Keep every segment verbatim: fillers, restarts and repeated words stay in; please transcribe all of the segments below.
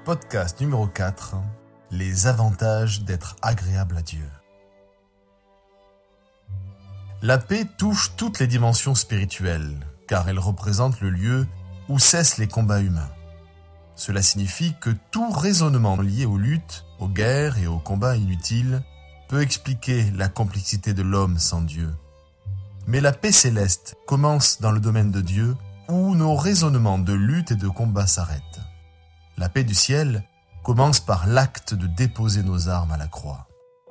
Podcast numéro quatre, les avantages d'être agréable à Dieu. La paix touche toutes les dimensions spirituelles, car elle représente le lieu où cessent les combats humains. Cela signifie que tout raisonnement lié aux luttes, aux guerres et aux combats inutiles peut expliquer la complexité de l'homme sans Dieu. Mais la paix céleste commence dans le domaine de Dieu, où nos raisonnements de lutte et de combat s'arrêtent. La paix du ciel commence par l'acte de déposer nos armes à la croix.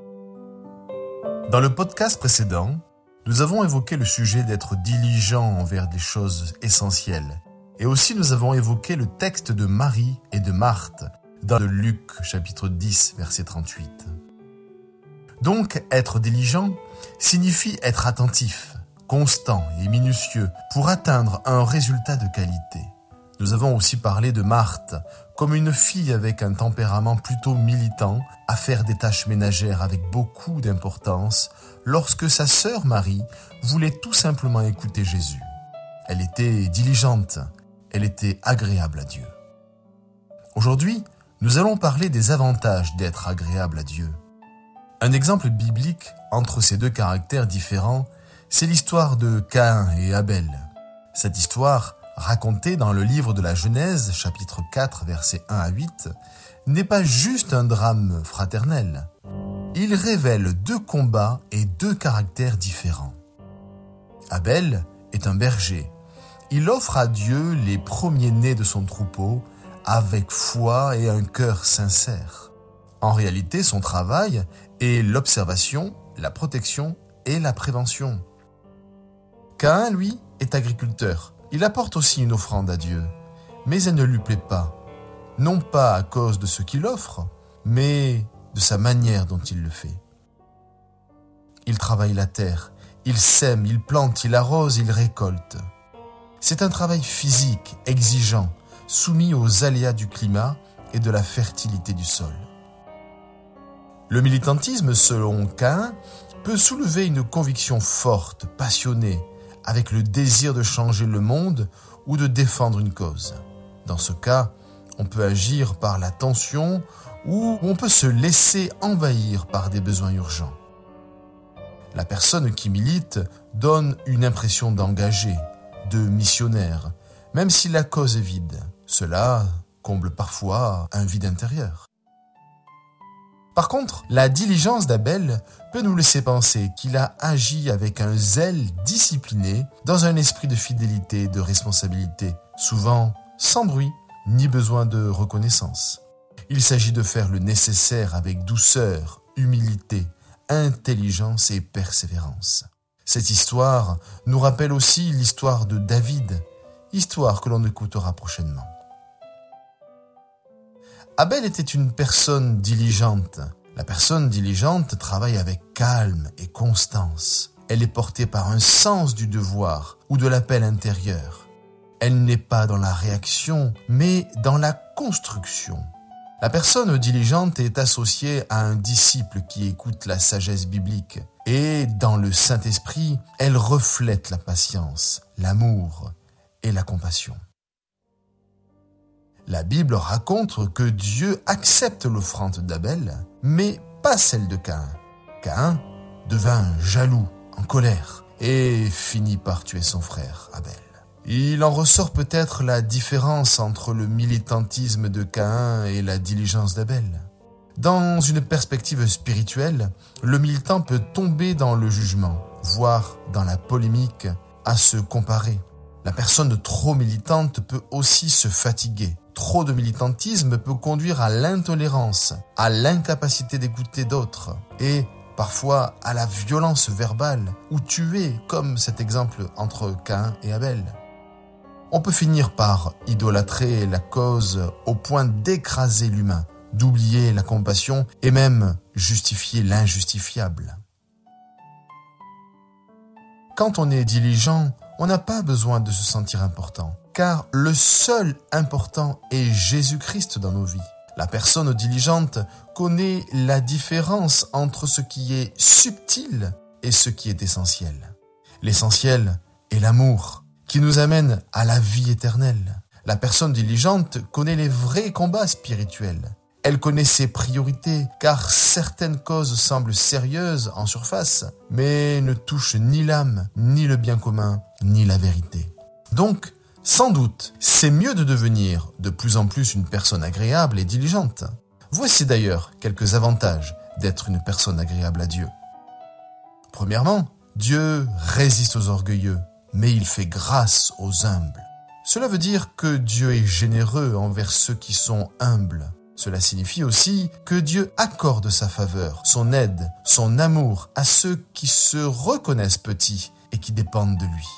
Dans le podcast précédent, nous avons évoqué le sujet d'être diligent envers des choses essentielles. Et aussi nous avons évoqué le texte de Marie et de Marthe dans le Luc chapitre dix, verset trente-huit. Donc, être diligent signifie être attentif, constant et minutieux pour atteindre un résultat de qualité. Nous avons aussi parlé de Marthe comme une fille avec un tempérament plutôt militant à faire des tâches ménagères avec beaucoup d'importance lorsque sa sœur Marie voulait tout simplement écouter Jésus. Elle était diligente, elle était agréable à Dieu. Aujourd'hui, nous allons parler des avantages d'être agréable à Dieu. Un exemple biblique entre ces deux caractères différents, c'est l'histoire de Caïn et Abel. Cette histoire, racontée dans le livre de la Genèse, chapitre quatre, versets un à huit, n'est pas juste un drame fraternel. Il révèle deux combats et deux caractères différents. Abel est un berger. Il offre à Dieu les premiers-nés de son troupeau avec foi et un cœur sincère. En réalité, son travail est l'observation, la protection et la prévention. Caïn, lui, est agriculteur. Il apporte aussi une offrande à Dieu, mais elle ne lui plaît pas, non pas à cause de ce qu'il offre, mais de sa manière dont il le fait. Il travaille la terre, il sème, il plante, il arrose, il récolte. C'est un travail physique, exigeant, soumis aux aléas du climat et de la fertilité du sol. Le militantisme, selon Caïn, peut soulever une conviction forte, passionnée, avec le désir de changer le monde ou de défendre une cause. Dans ce cas, on peut agir par la tension ou on peut se laisser envahir par des besoins urgents. La personne qui milite donne une impression d'engagé, de missionnaire, même si la cause est vide. Cela comble parfois un vide intérieur. Par contre, la diligence d'Abel peut nous laisser penser qu'il a agi avec un zèle discipliné dans un esprit de fidélité et de responsabilité, souvent sans bruit ni besoin de reconnaissance. Il s'agit de faire le nécessaire avec douceur, humilité, intelligence et persévérance. Cette histoire nous rappelle aussi l'histoire de David, histoire que l'on écoutera prochainement. Abel était une personne diligente. La personne diligente travaille avec calme et constance. Elle est portée par un sens du devoir ou de l'appel intérieur. Elle n'est pas dans la réaction, mais dans la construction. La personne diligente est associée à un disciple qui écoute la sagesse biblique. Et dans le Saint-Esprit, elle reflète la patience, l'amour et la compassion. La Bible raconte que Dieu accepte l'offrande d'Abel, mais pas celle de Caïn. Caïn devint jaloux, en colère, et finit par tuer son frère Abel. Il en ressort peut-être la différence entre le militantisme de Caïn et la diligence d'Abel. Dans une perspective spirituelle, le militant peut tomber dans le jugement, voire dans la polémique, à se comparer. La personne trop militante peut aussi se fatiguer. Trop de militantisme peut conduire à l'intolérance, à l'incapacité d'écouter d'autres et parfois à la violence verbale ou tuer, comme cet exemple entre Caïn et Abel. On peut finir par idolâtrer la cause au point d'écraser l'humain, d'oublier la compassion et même justifier l'injustifiable. Quand on est diligent, on n'a pas besoin de se sentir important, car le seul important est Jésus-Christ dans nos vies. La personne diligente connaît la différence entre ce qui est subtil et ce qui est essentiel. L'essentiel est l'amour, qui nous amène à la vie éternelle. La personne diligente connaît les vrais combats spirituels. Elle connaît ses priorités, car certaines causes semblent sérieuses en surface, mais ne touchent ni l'âme, ni le bien commun, ni la vérité. Donc, sans doute, c'est mieux de devenir de plus en plus une personne agréable et diligente. Voici d'ailleurs quelques avantages d'être une personne agréable à Dieu. Premièrement, Dieu résiste aux orgueilleux, mais il fait grâce aux humbles. Cela veut dire que Dieu est généreux envers ceux qui sont humbles. Cela signifie aussi que Dieu accorde sa faveur, son aide, son amour à ceux qui se reconnaissent petits et qui dépendent de lui.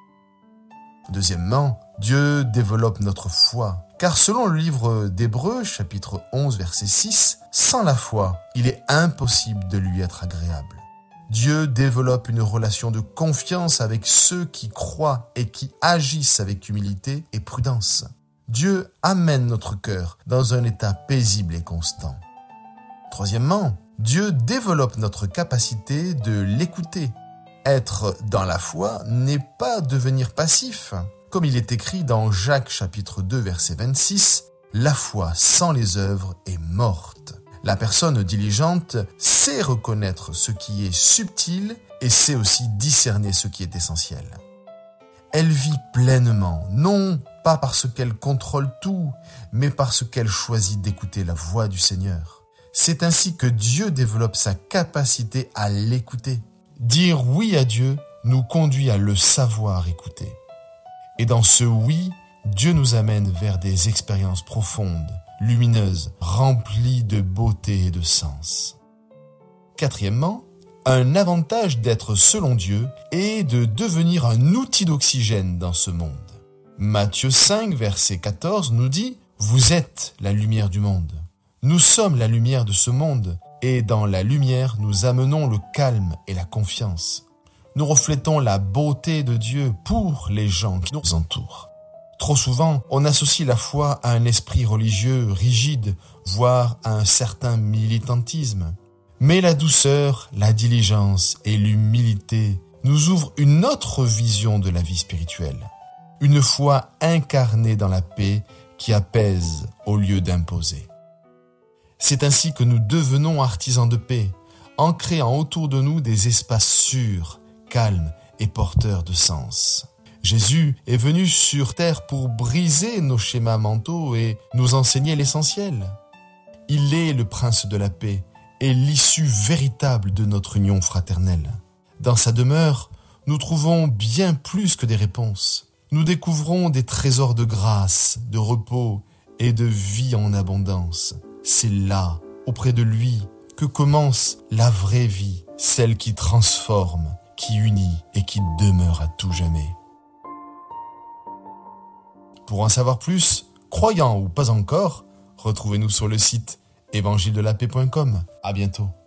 Deuxièmement, Dieu développe notre foi, car selon le livre d'Hébreux, chapitre onze, verset six, sans la foi, il est impossible de lui être agréable. Dieu développe une relation de confiance avec ceux qui croient et qui agissent avec humilité et prudence. Dieu amène notre cœur dans un état paisible et constant. Troisièmement, Dieu développe notre capacité de l'écouter. Être dans la foi n'est pas devenir passif. Comme il est écrit dans Jacques chapitre deux verset vingt-six, « La foi sans les œuvres est morte ». La personne diligente sait reconnaître ce qui est subtil et sait aussi discerner ce qui est essentiel. Elle vit pleinement, non pas parce qu'elle contrôle tout, mais parce qu'elle choisit d'écouter la voix du Seigneur. C'est ainsi que Dieu développe sa capacité à l'écouter. Dire oui à Dieu nous conduit à le savoir écouter. Et dans ce oui, Dieu nous amène vers des expériences profondes, lumineuses, remplies de beauté et de sens. Quatrièmement, un avantage d'être selon Dieu est de devenir un outil d'oxygène dans ce monde. Matthieu cinq, verset quatorze nous dit « Vous êtes la lumière du monde. Nous sommes la lumière de ce monde, et dans la lumière, nous amenons le calme et la confiance. Nous reflétons la beauté de Dieu pour les gens qui nous entourent. » Trop souvent, on associe la foi à un esprit religieux rigide, voire à un certain militantisme. Mais la douceur, la diligence et l'humilité nous ouvrent une autre vision de la vie spirituelle. Une foi incarnée dans la paix qui apaise au lieu d'imposer. C'est ainsi que nous devenons artisans de paix, en créant autour de nous des espaces sûrs, calmes et porteurs de sens. Jésus est venu sur terre pour briser nos schémas mentaux et nous enseigner l'essentiel. Il est le prince de la paix et l'issue véritable de notre union fraternelle. Dans sa demeure, nous trouvons bien plus que des réponses. Nous découvrons des trésors de grâce, de repos et de vie en abondance. C'est là, auprès de lui, que commence la vraie vie, celle qui transforme, qui unit et qui demeure à tout jamais. Pour en savoir plus, croyant ou pas encore, retrouvez-nous sur le site évangile de la paix point com. À bientôt.